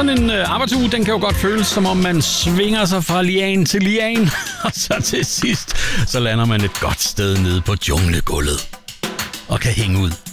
Sådan en arbejdsuge, den kan jo godt føles, som om man svinger sig fra lian til lian. Og så til sidst, så lander man et godt sted nede på junglegulvet. Og kan hænge ud